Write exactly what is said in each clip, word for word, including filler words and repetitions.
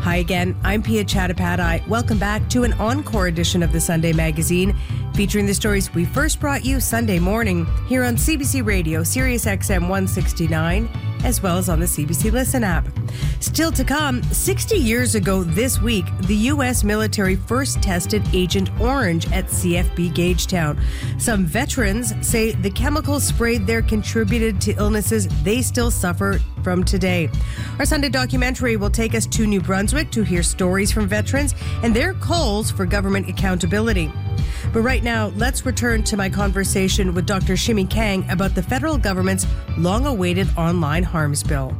Hi again, I'm Pia Chattopadhyay. Welcome back to an encore edition of the Sunday Magazine, featuring the stories we first brought you Sunday morning here on C B C Radio, Sirius X M one sixty-nine, as well as on the C B C Listen app. Still to come, sixty years ago this week, the U S military first tested Agent Orange at C F B Gagetown. Some veterans say the chemicals sprayed there contributed to illnesses they still suffer from today. Our Sunday documentary will take us to New Brunswick to hear stories from veterans and their calls for government accountability. But right now, let's return to my conversation with Doctor Shimi Kang about the federal government's long-awaited online harms bill.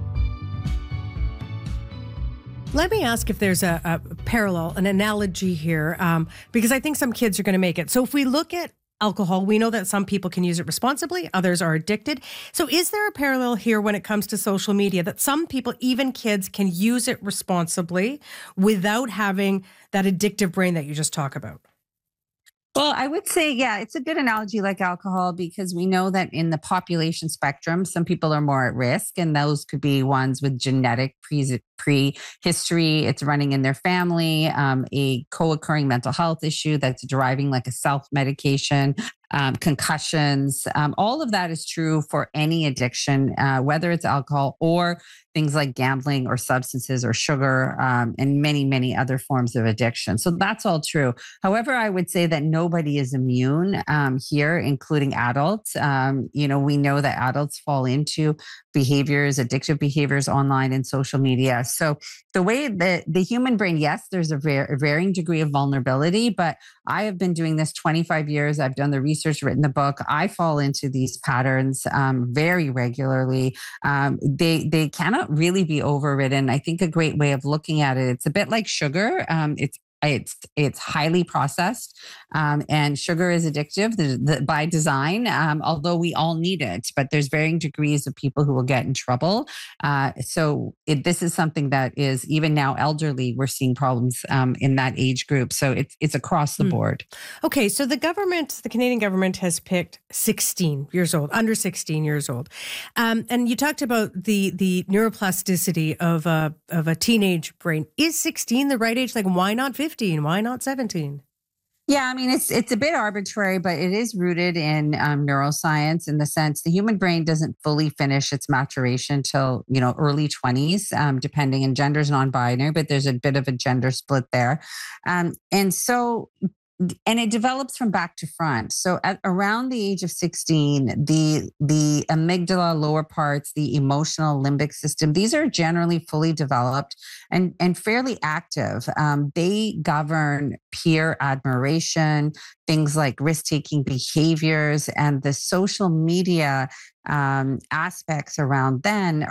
Let me ask if there's a, a parallel, an analogy here, um, because I think some kids are going to make it. So if we look at alcohol, we know that some people can use it responsibly, others are addicted. So is there a parallel here when it comes to social media, that some people, even kids, can use it responsibly without having that addictive brain that you just talk about? Well, I would say, yeah, it's a good analogy like alcohol, because we know that in the population spectrum, some people are more at risk, and those could be ones with genetic pre- pre-history. It's running in their family, um, a co-occurring mental health issue that's deriving like a self-medication, um, concussions. Um, all of that is true for any addiction, uh, whether it's alcohol or things like gambling or substances or sugar, um, and many, many other forms of addiction. So that's all true. However, I would say that nobody is immune um, here, including adults. Um, you know, we know that adults fall into behaviors, addictive behaviors online and social media. So the way that the human brain, yes, there's a, var- a varying degree of vulnerability, but I have been doing this twenty-five years. I've done the research, written the book. I fall into these patterns um, very regularly. Um, they they cannot really be overridden. I think a great way of looking at it, it's a bit like sugar. Um, it's It's it's highly processed, um, and sugar is addictive the, the, by design, um, although we all need it. But there's varying degrees of people who will get in trouble. Uh, so it, this is something that is, even now elderly, we're seeing problems um, in that age group. So it's, it's across the mm. board. Okay, so the government, the Canadian government has picked sixteen years old, under sixteen years old. Um, and you talked about the the neuroplasticity of a, of a teenage brain. Is sixteen the right age? Like, why not fifteen? Why not seventeen? Yeah, I mean, it's it's a bit arbitrary, but it is rooted in um, neuroscience, in the sense the human brain doesn't fully finish its maturation till, you know, early twenties, um, depending, and gender's non-binary, but there's a bit of a gender split there. Um, and so And it develops from back to front. So at around the age of sixteen, the the amygdala, lower parts, the emotional limbic system, these are generally fully developed and, and fairly active. Um, they govern peer admiration, things like risk-taking behaviors, and the social media um, aspects around then